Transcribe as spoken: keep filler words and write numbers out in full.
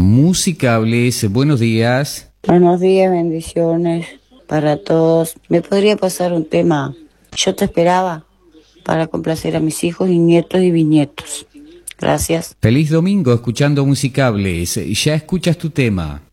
Musicables, buenos días. Buenos días, bendiciones para todos. ¿Me podría pasar un tema? Yo te esperaba para complacer a mis hijos y nietos y bisnietos. Gracias. Feliz domingo escuchando Musicables. Ya escuchas tu tema.